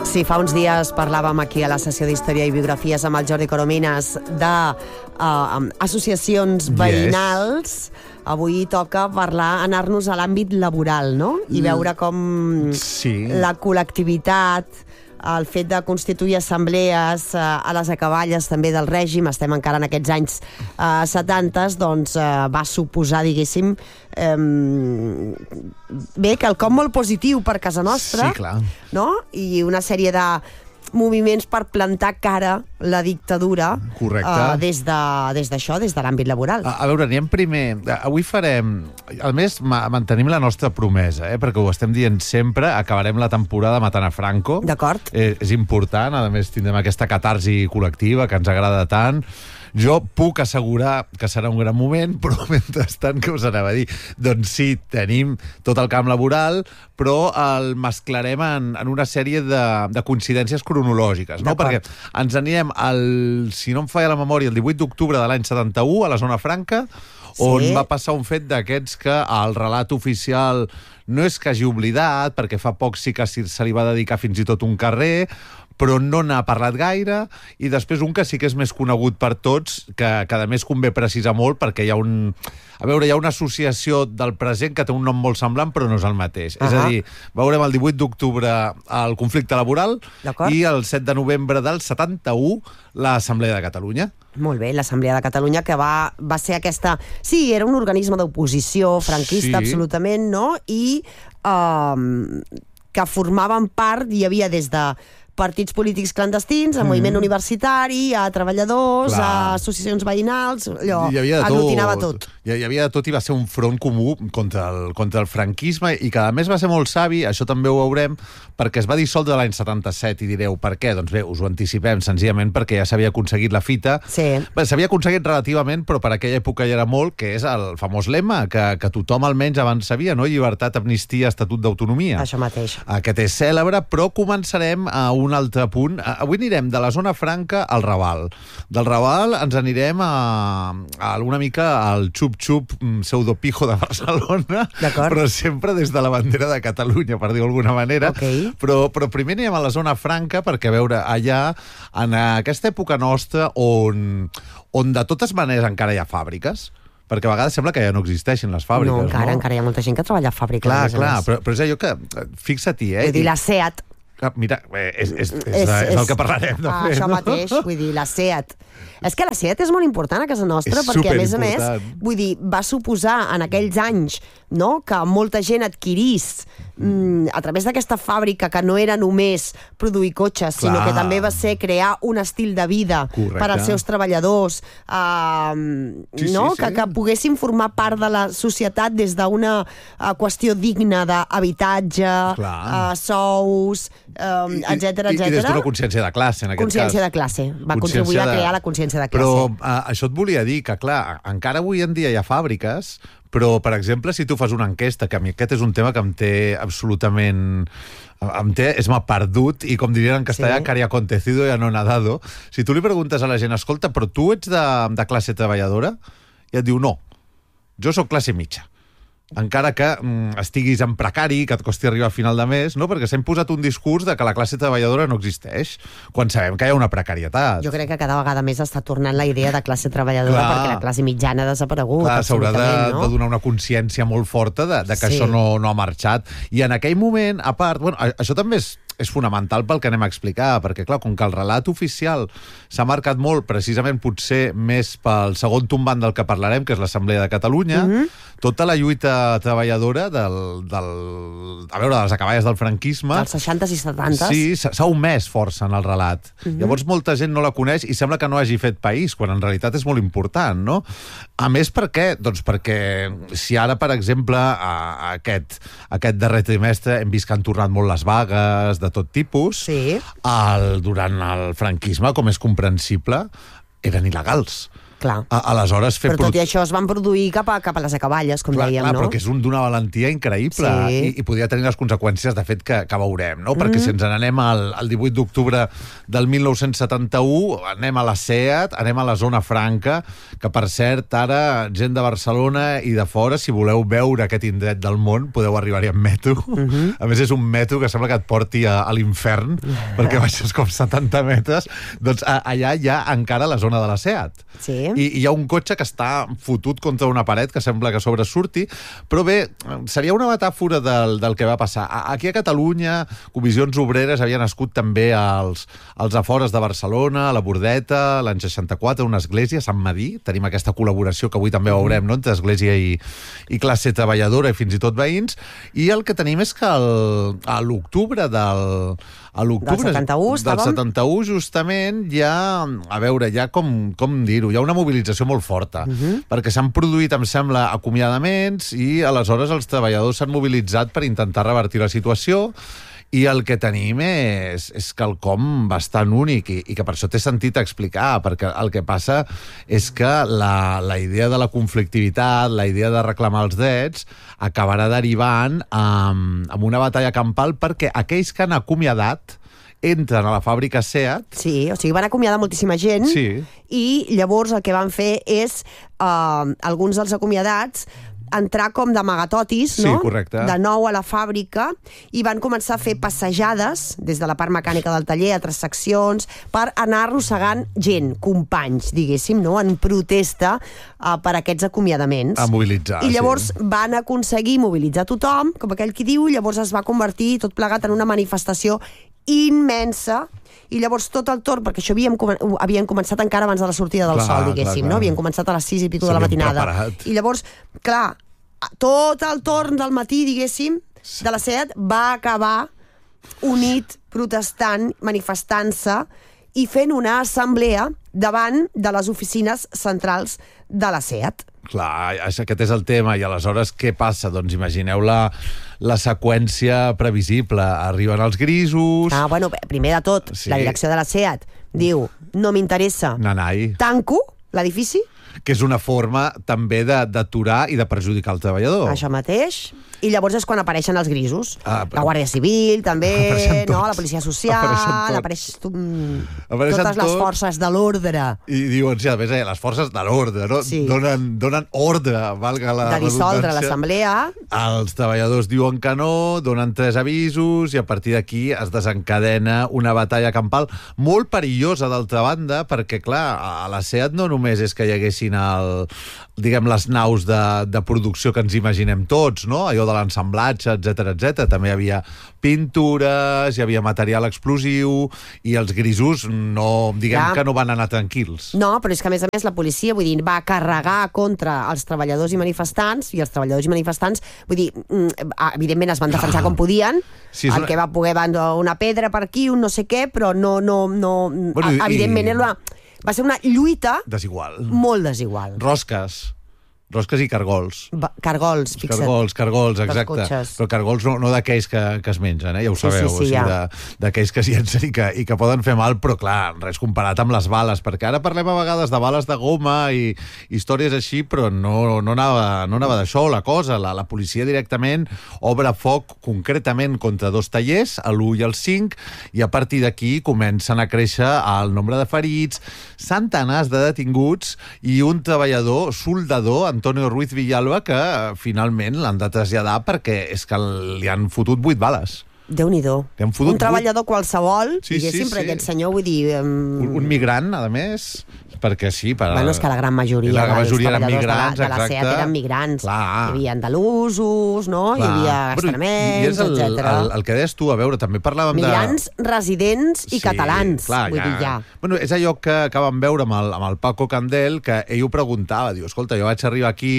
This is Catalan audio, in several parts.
Sí, fa uns dies parlàvem aquí a la sessió d'Història i Biografies amb el Jordi Coromines d'associacions veïnals. Avui toca anar-nos a l'àmbit laboral, no? I veure com la col·lectivitat, el fet de constituir assemblees a les acaballes també del règim, estem encara en aquests anys 70, doncs va suposar, diguéssim, bé, quelcom molt positiu per casa nostra, no? I una sèrie de moviments per plantar cara la dictadura des d'això, des de l'àmbit laboral. A veure, anem primer. Avui farem... A més, mantenim la nostra promesa, perquè ho estem dient sempre, acabarem la temporada matant a Franco. D'acord. És important, a més tindrem aquesta catarsi col·lectiva que ens agrada tant. Jo puc assegurar que serà un gran moment, però mentrestant, què us anava a dir? Doncs sí, tenim tot el camp laboral, però el mesclarem en una sèrie de coincidències cronològiques, no? Perquè ens anirem, si no em falla la memòria, el 18 d'octubre de l'any 71, a la Zona Franca, on va passar un fet d'aquests que el relat oficial no és que hagi oblidat, perquè fa poc sí que se li va dedicar fins i tot un carrer, però no n'ha parlat gaire, i després un que sí que és més conegut per tots, que a més convé precisar molt, perquè hi ha hi ha una associació del present que té un nom molt semblant, però no és el mateix. És a dir, veurem el 18 d'octubre el conflicte laboral i el 7 de novembre del 71 l'Assemblea de Catalunya. Molt bé, l'Assemblea de Catalunya, que va ser aquesta... Sí, era un organisme d'oposició franquista, absolutament, no? I que formaven part, hi havia des de partits polítics clandestins, a moviment universitari, a treballadors, a associacions veïnals, allò, aglutinava tot. Hi havia de tot i va ser un front comú contra el franquisme i que a més va ser molt savi, això també ho veurem, perquè es va dissoldre l'any 77 i direu, per què? Doncs bé, us ho anticipem senzillament perquè ja s'havia aconseguit la fita. S'havia aconseguit relativament, però per aquella època ja era molt, que és el famós lema que tothom almenys abans sabia, no? Llibertat, amnistia, estatut d'autonomia. Això mateix. Aquest és cèlebre, però començarem a un altre punt. Avui anirem de la Zona Franca al Raval. Del Raval ens anirem una mica al xup-xup pseudopijo de Barcelona, però sempre des de la bandera de Catalunya, per dir-ho d'alguna manera. Però primer anirem a la Zona Franca perquè, a veure, allà, en aquesta època nostra, on de totes maneres encara hi ha fàbriques, perquè a vegades sembla que ja no existeixen les fàbriques. No, encara hi ha molta gent que treballa a fàbriques. Clar, però és allò que... Fixa-t'hi, Vull dir, la SEAT... Mira, és el que parlarem, de fet. Això mateix, vull dir, la SEAT. És que la SEAT és molt important a casa nostra, perquè, a més, vull dir, va suposar en aquells anys, no?, que molta gent adquirís a través d'aquesta fàbrica, que no era només produir cotxes, sinó que també va ser crear un estil de vida per als seus treballadors, que poguessin formar part de la societat des d'una qüestió digna d'habitatge, sous, etcètera. I des d'una consciència de classe, en aquest cas. Consciència de classe. Va contribuir a crear la consciència de classe. Però això et volia dir que, clar, encara avui en dia hi ha fàbriques, però, per exemple, si tu fas una enquesta, que a mi aquest és un tema que em té absolutament... m'ha perdut, i com dirien en castellà, cari acontecido y anonadado. Si tu li preguntes a la gent, escolta, però tu ets de classe treballadora? I et diu, no, jo sóc classe mitja. Encara que estiguis en precari, que et costi arribar a final de mes, no? Perquè s'ha imposat un discurs de que la classe treballadora no existeix, quan sabem que hi ha una precarietat. Jo crec que cada vegada més està tornant la idea de classe treballadora, perquè la classe mitjana ha desaparegut. Clar, s'haurà de donar una consciència molt forta de que això no ha marxat. I en aquell moment, a part, això també és fonamental pel que anem a explicar, perquè, clar, com que el relat oficial s'ha marcat molt, precisament potser més pel segon tombant del que parlarem, que és l'Assemblea de Catalunya, tota la lluita treballadora de les acaballes del franquisme... Dels 60s i 70s. Sí, s'ha omès força en el relat. Llavors molta gent no la coneix i sembla que no hagi fet país, quan en realitat és molt important, no? A més, per què? Doncs perquè si ara, per exemple, aquest darrer trimestre hem vist que han tornat molt les vagues de tot tipus, durant el franquisme, com és comprensible, eren il·legals. Clar. Aleshores, però tot i això es van produir cap a les acaballes, com dèiem, no? Però que és d'una valentia increïble i podia tenir les conseqüències, de fet, que veurem, no? Perquè si ens n'anem al 18 d'octubre del 1971, anem a la SEAT, anem a la Zona Franca, que, per cert, ara, gent de Barcelona i de fora, si voleu veure aquest indret del món, podeu arribar-hi amb metro. A més, és un metro que sembla que et porti a l'infern, perquè baixes com 70 metres. Doncs allà hi ha encara la zona de la SEAT. Sí. I hi ha un cotxe que està fotut contra una paret que sembla que sobresurti, però bé, seria una metàfora del que va passar. Aquí a Catalunya, comissions obreres havien nascut també als afores de Barcelona, a la Bordeta, l'any 64, una església, Sant Madí. Tenim aquesta col·laboració que avui també veurem, no?, entre església i classe treballadora i fins i tot veïns. I el que tenim és que a l'octubre del 71, justament, hi ha, a veure, hi ha com dir-ho, hi ha una mobilització molt forta, perquè s'han produït, em sembla, acomiadaments i aleshores els treballadors s'han mobilitzat per intentar revertir la situació. I el que tenim és quelcom bastant únic i que per això té sentit explicar, perquè el que passa és que la idea de la conflictivitat, la idea de reclamar els drets, acabarà derivant en una batalla campal perquè aquells que han acomiadat entren a la fàbrica SEAT. Sí, o sigui, van acomiadar moltíssima gent i llavors el que van fer és alguns dels acomiadats entrar com d'amagatotis, no? Sí, correcte. De nou a la fàbrica i van començar a fer passejades des de la part mecànica del taller, altres seccions, per anar arrossegant gent, companys, diguéssim, no?, en protesta per aquests acomiadaments. A mobilitzar, I llavors van aconseguir mobilitzar tothom, com aquell qui diu, i llavors es va convertir tot plegat en una manifestació immensa. I llavors tot el torn, perquè això havien començat encara abans de la sortida del sol, diguéssim, no? Havien començat a les 6 i pico de la matinada. Preparat. I llavors, clar, tot el torn del matí, diguéssim, de la SEAT va acabar unit, protestant, manifestant-se i fent una assemblea davant de les oficines centrals de la SEAT. Clar, aquest és el tema. I aleshores què passa? Doncs imagineu la seqüència previsible. Arriben els grisos... Bueno, primer de tot, la direcció de la SEAT diu, no m'interessa, tanco l'edifici. Que és una forma també d'aturar i de perjudicar el treballador. Això mateix. I llavors és quan apareixen els grisos. La Guàrdia Civil, també, no? La Policia Social, totes les forces de l'ordre. I diuen, sí, a més, les forces de l'ordre, no? Sí. Donen ordre, valga la redundància. De dissoldre l'assemblea. Els treballadors diuen que no, donen 3 avisos i a partir d'aquí es desencadena una batalla campal molt perillosa, d'altra banda, perquè, clar, a la SEAT no només és que hi haguessin les naus de producció que ens imaginem tots, no? Allò de l'ensamblatge, etc. També hi havia pintures, hi havia material explosiu i els grisos que no van anar tranquils. No, però és que a més la policia, vull dir, va carregar contra els treballadors i manifestants, i els treballadors i manifestants, vull dir, evidentment es van defensar com podien, el que va poder va una pedra per aquí, un no sé què, però evidentment va ser una lluita desigual. Molt desigual. Rosques i cargols. Cargols, fixa't. Cargols, exacte. Però cargols no d'aquells que es mengen, ja ho sabeu. Sí, d'aquells que es llencen i que poden fer mal, però clar, res comparat amb les bales, perquè ara parlem a vegades de bales de goma i històries així, però no anava d'això la cosa. La policia directament obre foc concretament contra 2 tallers, l'1 i el 5, i a partir d'aquí comencen a créixer el nombre de ferits, centenars de detinguts i un treballador, soldador, Antonio Ruiz Villalba, que finalment l'han de traslladar perquè és que li han fotut 8 bales. Déu-n'hi-do. Un treballador qualsevol, diguéssim, perquè aquest senyor, vull dir... Un migrant, a més, perquè sí... Bueno, és que la gran majoria dels eren treballadors migrants, de la SEAT eren migrants. Hi havia andalusos, no? Hi havia extremenys, etc. El que deies tu, a veure, també parlàvem migrants, residents i catalans, vull dir, ja. Bueno, és allò que vam veure amb el Paco Candel, que ell ho preguntava, diu, escolta, jo vaig arribar aquí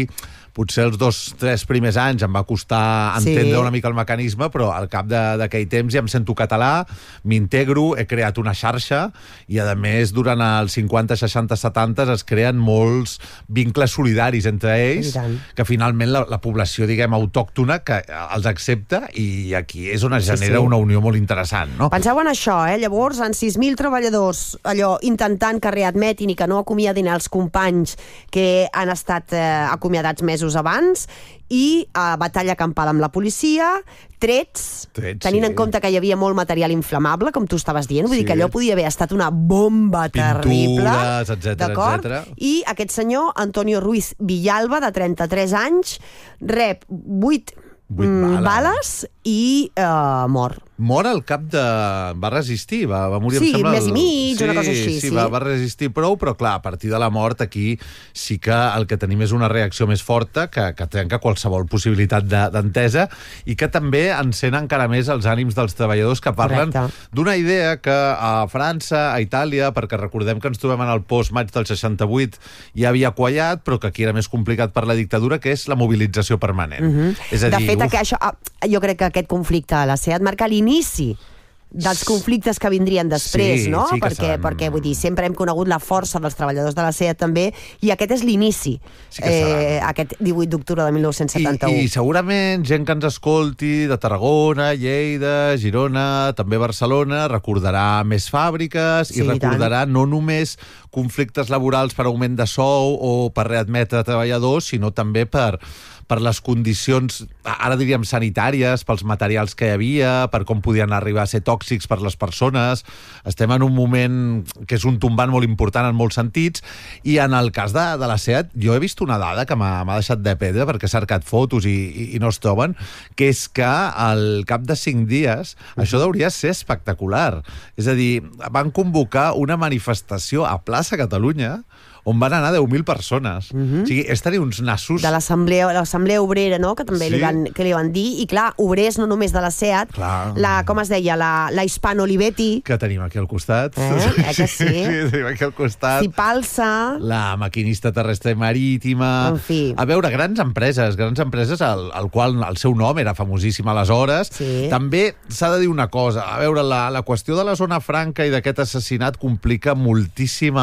potser els 2-3 primers anys em va costar entendre una mica el mecanisme, però al cap d'aquell temps ja em sento català, m'integro, he creat una xarxa i, a més, durant els 50, 60, 70 es creen molts vincles solidaris entre ells, que finalment la població, diguem, autòctona que els accepta, i aquí és on es genera una unió molt interessant, no? Penseu en això, llavors, en 6.000 treballadors, allò, intentant que readmetin i que no acomiadin els companys que han estat acomiadats mesos abans, i batalla campal amb la policia, trets, tenint en compte que hi havia molt material inflamable, com tu estaves dient, vull dir que allò podia haver estat una bomba terrible. Pintures, etcètera. I aquest senyor, Antonio Ruiz Villalba, de 33 anys, rep 8 bales i mor. Mor al cap de... Va resistir, va morir, em sembla... Mes i mig, una cosa així. Sí, va resistir prou, però clar, a partir de la mort aquí sí que el que tenim és una reacció més forta que trenca qualsevol possibilitat d'entesa, i que també encén encara més els ànims dels treballadors, que parlen d'una idea que a França, a Itàlia, perquè recordem que ens trobem en el post-maig del 68, ja havia quallat, però que aquí era més complicat per la dictadura, que és la mobilització permanent. És a dir, de fet, jo crec que aquest conflicte a la SEAT marca l'inici dels conflictes que vindrien després, no? Perquè, vull dir, sempre hem conegut la força dels treballadors de la SEAT també, i aquest és l'inici, aquest 18 d'octubre de 1971. I segurament gent que ens escolti de Tarragona, Lleida, Girona, també Barcelona, recordarà més fàbriques i recordarà no només conflictes laborals per augment de sou o per readmetre treballadors, sinó també per les condicions, ara diríem sanitàries, pels materials que hi havia, per com podien arribar a ser tòxics per les persones. Estem en un moment que és un tombant molt important en molts sentits, i en el cas de la SEAT jo he vist una dada que m'ha deixat de pedra, perquè he cercat fotos i no es troben, que és que al cap de 5 dies això hauria de ser espectacular. És a dir, van convocar una manifestació a Plaça Catalunya on van anar 10.000 persones. O sigui, és tenir uns nassos... De l'Assemblea Obrera, no?, que també li van dir, i clar, obrers no només de la SEAT, com es deia, la Hispano Olivetti... Que tenim aquí al costat. Que sí? Sí, tenim aquí al costat. Cipalsa... La Maquinista Terrestre i Marítima... En fi... A veure, grans empreses, al qual el seu nom era famosíssim aleshores. També s'ha de dir una cosa, a veure, la qüestió de la zona franca i d'aquest assassinat complica moltíssim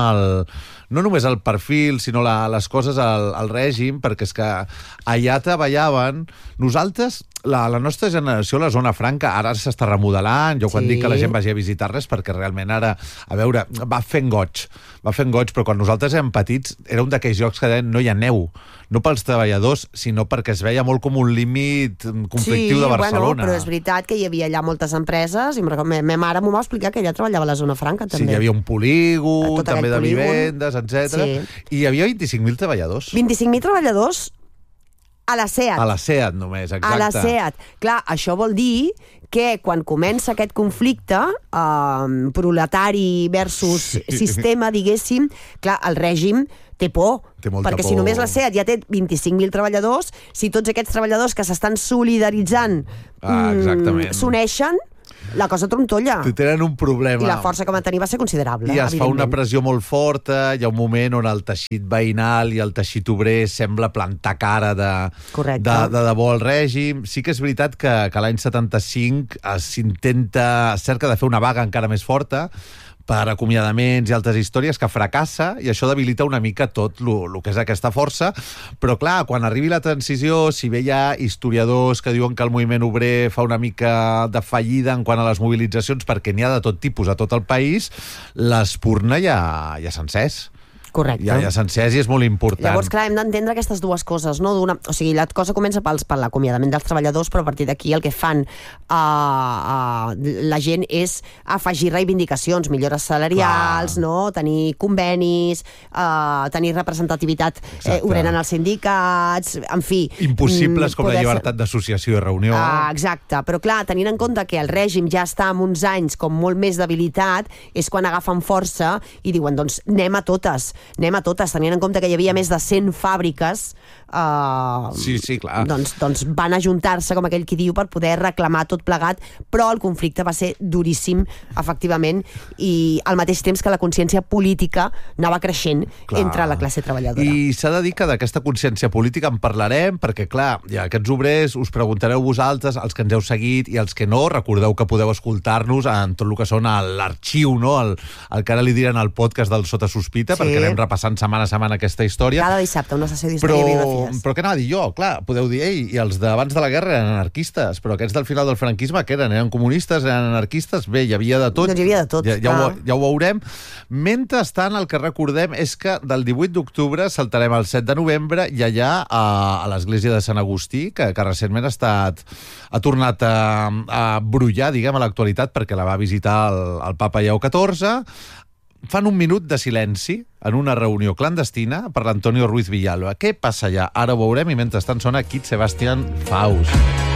no només el perfil, sinó les coses al règim, perquè és que allà treballaven... Nosaltres, la nostra generació, la zona franca, ara s'està remodelant. Jo quan dic que la gent vagi a visitar res, perquè realment ara, a veure, va fent goig, però quan nosaltres érem petits era un d'aquells llocs que deien no hi ha neu, no pels treballadors, sinó perquè es veia molt com un límit conflictiu de Barcelona. Bueno, però és veritat que hi havia allà moltes empreses, i ma mare m'ho va explicar, que ella treballava a la zona franca, també. Sí, hi havia un polígon, també de vivendes, etc. I hi havia 25.000 treballadors. 25.000 treballadors a la SEAT. A la SEAT, només, exacte. A la SEAT. Clar, això vol dir que quan comença aquest conflicte proletari versus sistema, diguéssim, clar, el règim té por, perquè si només la SEAT ja té 25.000 treballadors, si tots aquests treballadors que s'estan solidaritzant s'uneixen, la cosa trontolla. Tenen un problema. I la força que van tenir va ser considerable. I es fa una pressió molt forta, hi ha un moment on el teixit veïnal i el teixit obrer sembla plantar cara de debò al règim. Sí que és veritat que l'any 75 es cerca de fer una vaga encara més forta, per acomiadaments i altres històries, que fracassa, i això debilita una mica tot el que és aquesta força. Però clar, quan arribi la transició, si bé hi ha historiadors que diuen que el moviment obrer fa una mica de fallida en quant a les mobilitzacions, perquè n'hi ha de tot tipus a tot el país, l'espurna ja s'ha encès. Correcte. Ja sencers, i és molt important. Llavors, clar, hem d'entendre aquestes dues coses, no? O sigui, la cosa comença per l'acomiadament dels treballadors, però a partir d'aquí el que fan la gent és afegir reivindicacions, millores salarials, no? Tenir convenis, tenir representativitat obrera en els sindicats, en fi... Impossibles com la llibertat d'associació i reunió. Exacte, però clar, tenint en compte que el règim ja està en uns anys com molt més debilitat, és quan agafen força i diuen, doncs, anem a totes. anem a totes, tenint en compte que hi havia més de 100 fàbriques, sí, clar. Doncs van ajuntar-se, com aquell qui diu, per poder reclamar tot plegat, però el conflicte va ser duríssim, efectivament, i al mateix temps que la consciència política anava creixent entre la classe treballadora. I s'ha de dir que d'aquesta consciència política en parlarem, perquè, clar, ja aquests obrers us preguntareu vosaltres, els que ens heu seguit i els que no, recordeu que podeu escoltar-nos en tot el que són l'arxiu, no? El que ara li diran al podcast del Sota Sospita, perquè anem repassant setmana a setmana aquesta història. Cada dissabte, una sessió d'història i biografies. Però què anava a dir jo? Clar, podeu dir, i els d'abans de la guerra eren anarquistes, però aquests del final del franquisme, què eren? Eren comunistes, eren anarquistes? Bé, hi havia de tot. Doncs hi havia de tot. Ja ho veurem. Mentrestant, el que recordem és que del 18 d'octubre saltarem al 7 de novembre i allà a l'església de Sant Agustí, que recentment ha tornat a brollar, diguem, a l'actualitat, perquè la va visitar el papa Lleó XIV, fan un minut de silenci en una reunió clandestina per l'Antonio Ruiz Villalba. Què passa allà? Ara ho veurem i mentrestant sona Kid Sebastian Faust.